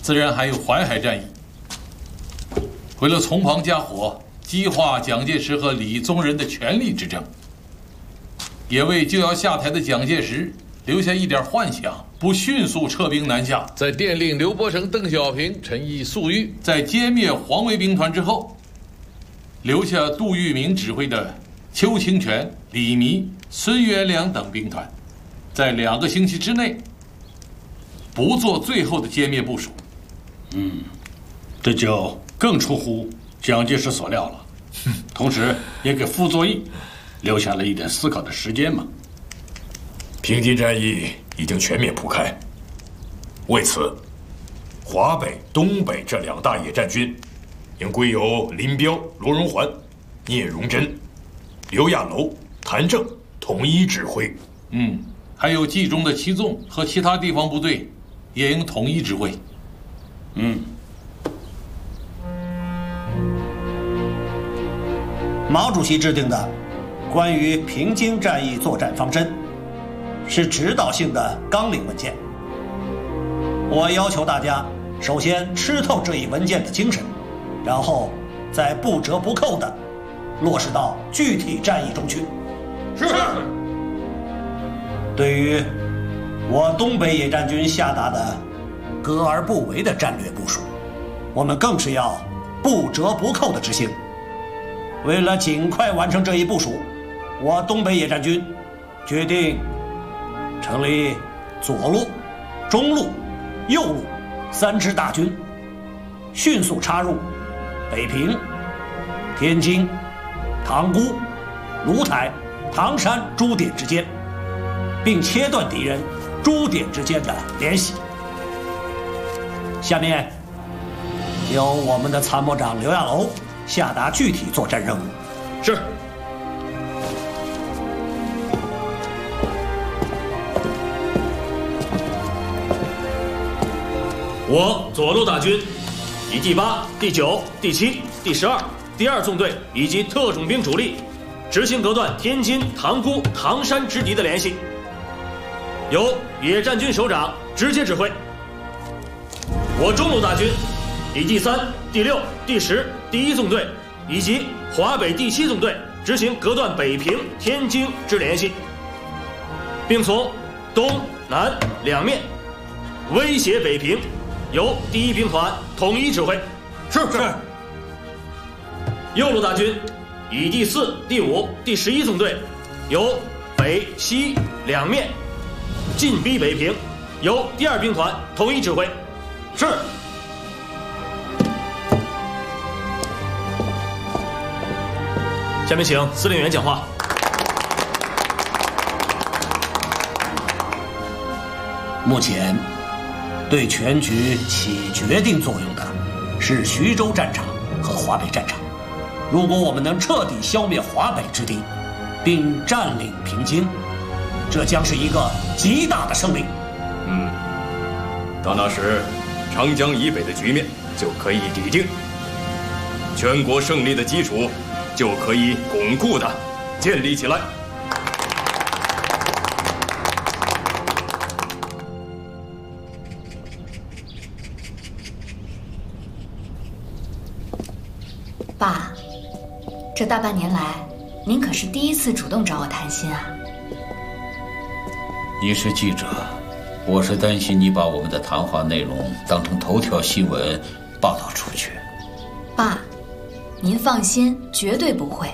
自然还有淮海战役。为了从旁加火，激化蒋介石和李宗仁的权力之争，也为就要下台的蒋介石留下一点幻想，不迅速撤兵南下。 在电令刘伯承、邓小平、陈毅粟裕， 在歼灭黄卫兵团之后，留下杜聿明指挥的邱清泉、李弥、孙元良等兵团，在2个星期之内不做最后的歼灭部署。 这就更出乎蒋介石所料了，同时也给傅作义留下了一点思考的时间嘛。 平津战役已经全面铺开，为此，华北、东北这2大野战军，应归由林彪、罗荣桓、聂荣臻、刘亚楼、谭政统一指挥。 还有冀中的七纵和其他地方部队，也应统一指挥。 毛主席制定的关于平津战役作战方针是指导性的纲领文件。我要求大家首先吃透这一文件的精神，然后再不折不扣地落实到具体战役中去。 是。 对于我东北野战军下达的隔而不为的战略部署，我们更是要不折不扣地执行。为了尽快完成这一部署，我东北野战军决定成立左路、中路、右路3支大军，迅速插入北平、天津、塘沽、芦台、唐山诸点之间，并切断敌人诸点之间的联系。下面由我们的参谋长刘亚楼下达具体作战任务。 是。 我左路大军以第8、第9、第7、第12、第2纵队以及特种兵主力，执行隔断天津、塘沽、唐山之敌的联系，由野战军首长直接指挥。我中路大军以第3、第6、第10、第1纵队以及华北第7纵队执行隔断北平、天津之联系，并从东南2面威胁北平，由第1兵团统一指挥。 是。 右路大军以第4、第5、第11纵队由北、西2面进逼北平，由第2兵团统一指挥。 是。 下面请司令员讲话。 目前对全局起决定作用的是徐州战场和华北战场。如果我们能彻底消灭华北之敌，并占领平津，这将是一个极大的胜利。 到那时，长江以北的局面就可以拟定，全国胜利的基础就可以巩固地建立起来。 爸，这大半年来，您可是第一次主动找我谈心啊。 你是记者，我是担心你把我们的谈话内容当成头条新闻报道出去。 爸，您放心，绝对不会。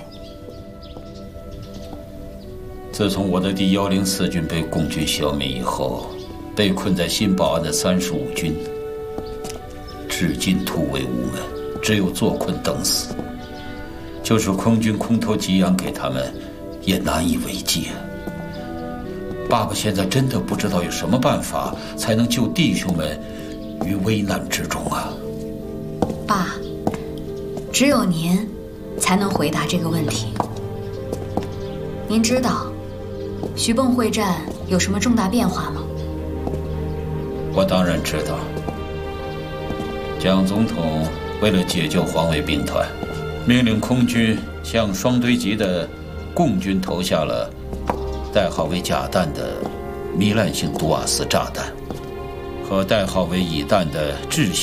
自从我的第104军被共军消灭以后，被困在新保安的35军，至今突围无门，只有坐困等死。就是空军空投给养给他们，也难以为继。爸爸现在真的不知道有什么办法才能救弟兄们于危难之中啊！ 爸，只有您才能回答这个问题。您知道徐蚌会战有什么重大变化吗？ 我当然知道，蒋总统为了解救黄卫兵团，命令空军向双堆集的共军投下了代号为甲弹的糜烂性毒瓦斯炸弹和代号为乙弹的致